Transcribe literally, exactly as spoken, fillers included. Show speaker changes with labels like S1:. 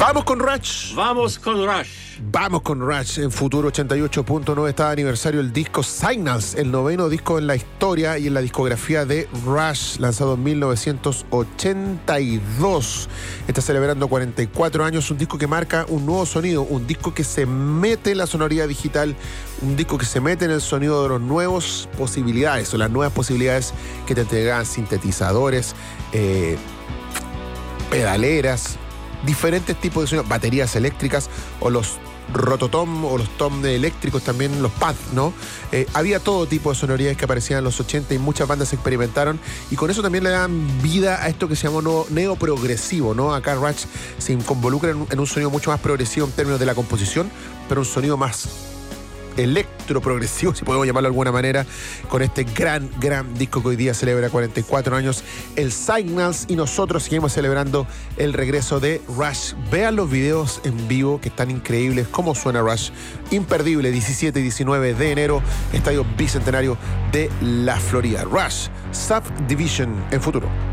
S1: Vamos con Rush.
S2: Vamos con Rush.
S1: Vamos con Rush. En Futuro ochenta y ocho punto nueve está de aniversario el disco Signals, el noveno disco en la historia y en la discografía de Rush, lanzado en mil novecientos ochenta y dos. Está celebrando cuarenta y cuatro años, un disco que marca un nuevo sonido, un disco que se mete en la sonoridad digital, un disco que se mete en el sonido de las nuevas posibilidades o las nuevas posibilidades que te entregan sintetizadores, eh, pedaleras, diferentes tipos de sonidos, baterías eléctricas o los rototom o los tom eléctricos también, los pads, ¿no? Eh, había todo tipo de sonoridades que aparecían en los ochenta y muchas bandas experimentaron y con eso también le dan vida a esto que se llamó neoprogresivo, ¿no? Acá Rush se involucra en, en un sonido mucho más progresivo en términos de la composición, pero un sonido más electroprogresivo, si podemos llamarlo de alguna manera, con este gran, gran disco que hoy día celebra cuarenta y cuatro años, el Signals, y nosotros seguimos celebrando el regreso de Rush. Vean los videos en vivo que están increíbles, cómo suena Rush, imperdible, diecisiete y diecinueve de enero, Estadio Bicentenario de la Florida. Rush, Subdivision en Futuro.